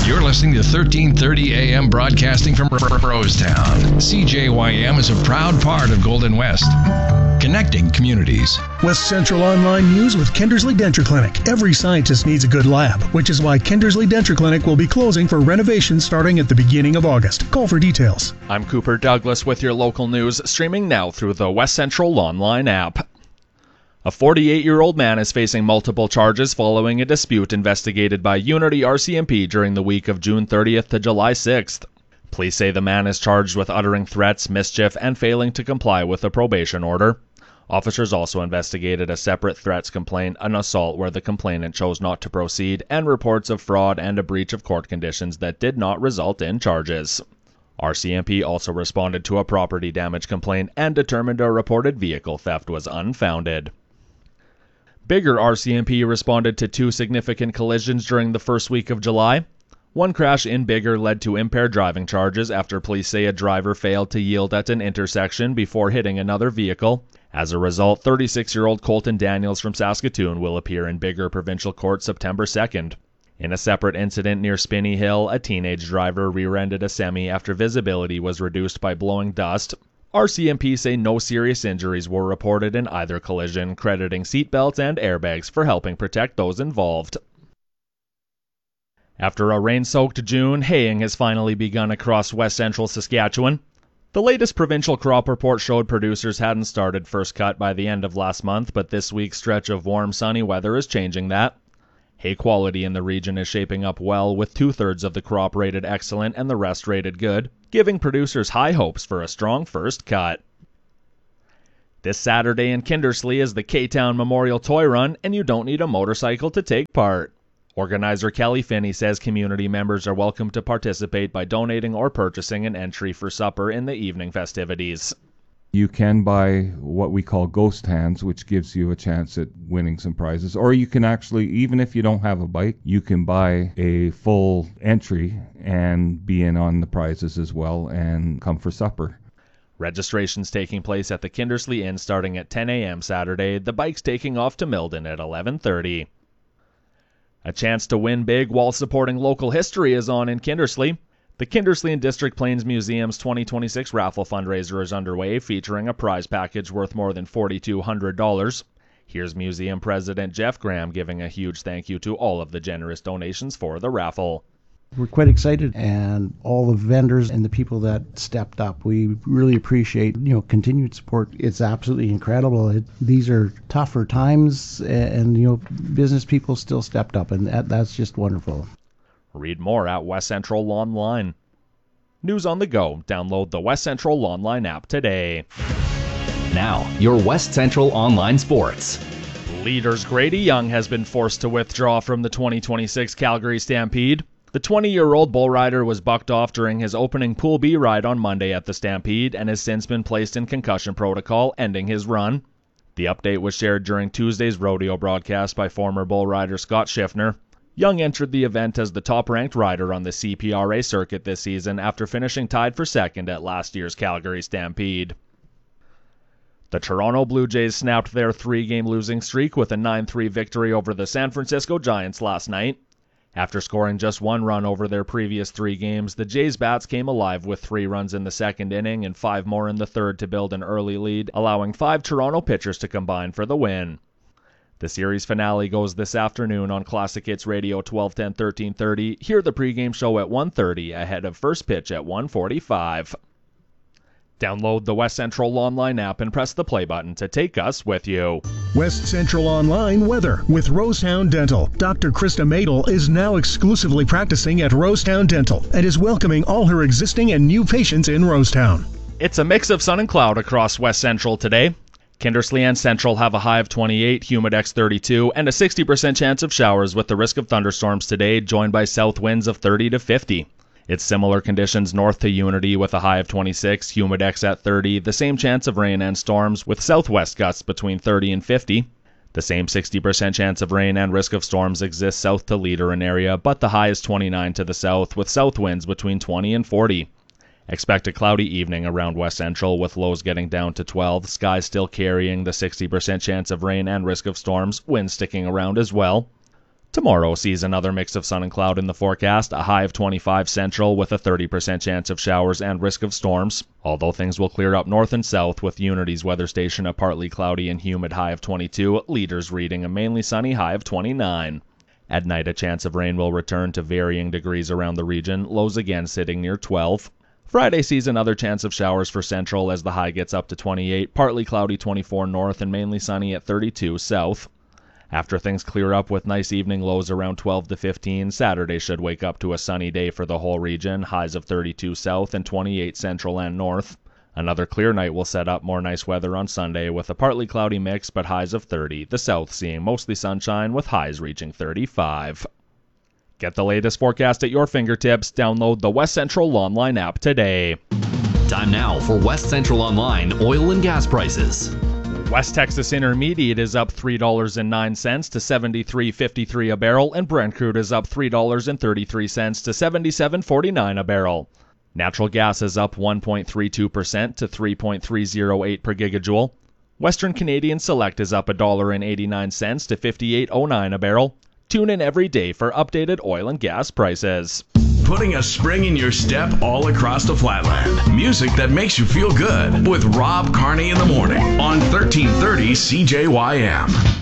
You're listening to 1330 AM broadcasting from Rosetown. CJYM is a proud part of Golden West, connecting communities. West Central Online News with Kindersley Denture Clinic. Every scientist needs a good lab, which is why Kindersley Denture Clinic will be closing for renovation starting at the beginning of August. Call for details. I'm Cooper Douglas with your local news, streaming now through the West Central Online app. A 48-year-old man is facing multiple charges following a dispute investigated by Unity RCMP during the week of June 30th to July 6th. Police say the man is charged with uttering threats, mischief, and failing to comply with a probation order. Officers also investigated a separate threats complaint, an assault where the complainant chose not to proceed, and reports of fraud and a breach of court conditions that did not result in charges. RCMP also responded to a property damage complaint and determined a reported vehicle theft was unfounded. Biggar RCMP responded to 2 significant collisions during the first week of July. One crash in Biggar led to impaired driving charges after police say a driver failed to yield at an intersection before hitting another vehicle. As a result, 36-year-old Colton Daniels from Saskatoon will appear in Biggar Provincial Court September 2nd. In a separate incident near Spinney Hill, a teenage driver rear-ended a semi after visibility was reduced by blowing dust. RCMP say no serious injuries were reported in either collision, crediting seatbelts and airbags for helping protect those involved. After a rain-soaked June, haying has finally begun across west central Saskatchewan. The latest provincial crop report showed producers hadn't started first cut by the end of last month, but this week's stretch of warm, sunny weather is changing that. Hay quality in the region is shaping up well, with 2/3 of the crop rated excellent and the rest rated good, giving producers high hopes for a strong first cut. This Saturday in Kindersley is the K-Town Memorial Toy Run, and you don't need a motorcycle to take part. Organizer Kelly Finney says community members are welcome to participate by donating or purchasing an entry for supper in the evening festivities. You can buy what we call ghost hands, which gives you a chance at winning some prizes. Or you can actually, even if you don't have a bike, you can buy a full entry and be in on the prizes as well and come for supper. Registration's taking place at the Kindersley Inn starting at 10 a.m. Saturday, the bike's taking off to Milden at 11:30. A chance to win big while supporting local history is on in Kindersley. The Kindersley and District Plains Museum's 2026 raffle fundraiser is underway, featuring a prize package worth more than $4,200. Here's Museum President Jeff Graham giving a huge thank you to all of the generous donations for the raffle. We're quite excited, and all the vendors and the people that stepped up, we really appreciate, continued support. It's absolutely incredible. These are tougher times, and business people still stepped up, and that's just wonderful. Read more at West Central Online. News on the go. Download the West Central Online app today. Now, your West Central Online Sports. Leaders Grady Young has been forced to withdraw from the 2026 Calgary Stampede. The 20-year-old bull rider was bucked off during his opening Pool B ride on Monday at the Stampede and has since been placed in concussion protocol, ending his run. The update was shared during Tuesday's rodeo broadcast by former bull rider Scott Schiffner. Young entered the event as the top-ranked rider on the CPRA circuit this season after finishing tied for second at last year's Calgary Stampede. The Toronto Blue Jays snapped their 3-game losing streak with a 9-3 victory over the San Francisco Giants last night. After scoring just 1 run over their previous 3 games, the Jays' bats came alive with 3 runs in the second inning and 5 more in the third to build an early lead, allowing 5 Toronto pitchers to combine for the win. The series finale goes this afternoon on Classic Hits Radio 1210 1330. Hear the pregame show at 1:30 ahead of first pitch at 1:45. Download the West Central Online app and press the play button to take us with you. West Central Online weather with Rosetown Dental. Dr. Krista Madel is now exclusively practicing at Rosetown Dental and is welcoming all her existing and new patients in Rosetown. It's a mix of sun and cloud across West Central today. Kindersley and Central have a high of 28, Humidex 32, and a 60% chance of showers with the risk of thunderstorms today, joined by south winds of 30 to 50. It's similar conditions north to Unity with a high of 26, Humidex at 30, the same chance of rain and storms with southwest gusts between 30 and 50. The same 60% chance of rain and risk of storms exists south to Leaderin area, but the high is 29 to the south with south winds between 20 and 40. Expect a cloudy evening around West Central with lows getting down to 12, skies still carrying the 60% chance of rain and risk of storms, winds sticking around as well. Tomorrow sees another mix of sun and cloud in the forecast, a high of 25 central with a 30% chance of showers and risk of storms. Although things will clear up north and south with Unity's weather station a partly cloudy and humid high of 22, Leader's reading a mainly sunny high of 29. At night, a chance of rain will return to varying degrees around the region, lows again sitting near 12. Friday sees another chance of showers for central as the high gets up to 28, partly cloudy 24 north and mainly sunny at 32 south. After things clear up with nice evening lows around 12 to 15, Saturday should wake up to a sunny day for the whole region, highs of 32 south and 28 central and north. Another clear night will set up more nice weather on Sunday with a partly cloudy mix but highs of 30, the south seeing mostly sunshine with highs reaching 35. Get the latest forecast at your fingertips. Download the West Central Online app today. Time now for West Central Online oil and gas prices. West Texas Intermediate is up $3.09 to $73.53 a barrel, and Brent crude is up $3.33 to $77.49 a barrel. Natural gas is up 1.32% to $3.308 per gigajoule. Western Canadian Select is up $1.89 to $58.09 a barrel. Tune in every day for updated oil and gas prices. Putting a spring in your step all across the Flatland. Music that makes you feel good with Rob Carney in the morning on 1330 CJYM.